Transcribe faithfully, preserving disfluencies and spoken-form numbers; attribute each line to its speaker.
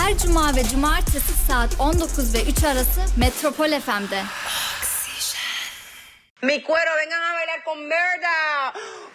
Speaker 1: Her cuma ve cumartesi saat on dokuz ve üç arası Metropol F M'de.
Speaker 2: Mi cuero, vengan a bailar con Berta.